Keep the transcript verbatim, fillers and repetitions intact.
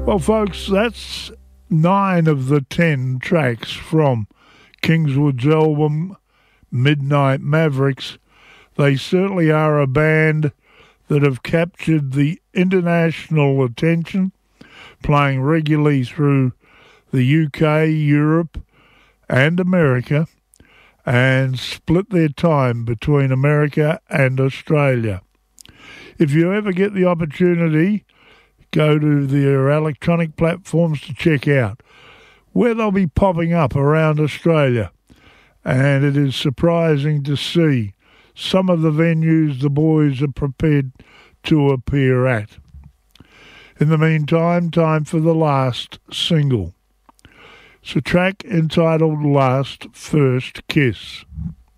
Well, folks, that's nine of the ten tracks from Kingswood's album Midnight Mavericks. They certainly are a band that have captured the international attention, playing regularly through the U K, Europe and America, and split their time between America and Australia. If you ever get the opportunity, go to their electronic platforms to check out where they'll be popping up around Australia. And it is surprising to see some of the venues the boys are prepared to appear at. In the meantime, time for the last single. It's a track entitled Last First Kiss.